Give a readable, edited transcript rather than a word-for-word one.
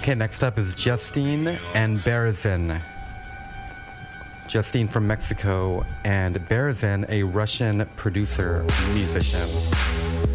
Okay, next up is Justine and Berezin. Justine from Mexico and Berezin, a Russian producer, musician.